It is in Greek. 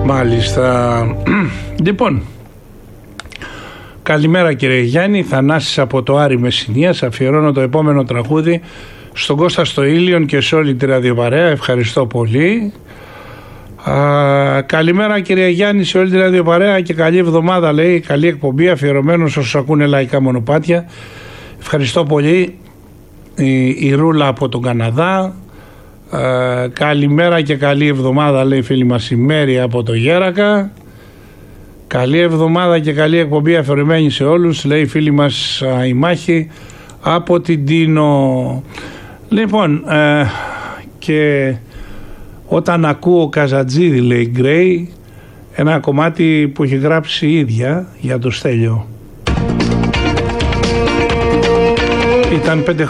Μάλιστα. Λοιπόν, καλημέρα κύριε Γιάννη, Θανάσης από το Άρη Μεσσηνίας. Αφιερώνω το επόμενο τραγούδι στον Κώστα στο Ήλιον και σε όλη τη ραδιοπαρέα. Ευχαριστώ πολύ. Καλημέρα κύριε Γιάννη, σε όλη τη ραδιοπαρέα και καλή εβδομάδα, λέει. Καλή εκπομπή, αφιερωμένο όσους ακούνε λαϊκά μονοπάτια. Ευχαριστώ πολύ. Η Ρούλα από τον Καναδά. Καλημέρα και καλή εβδομάδα, λέει φίλη μας η Μέρη από το Γέρακα. Καλή εβδομάδα και καλή εκπομπή αφιερωμένη σε όλους, λέει η φίλη μας η Μάχη από την Τίνο. Λοιπόν, και όταν ακούω Καζατζίδη, λέει Γκρέι, ένα κομμάτι που έχει γράψει η ίδια για το Στέλιο. Ήταν 5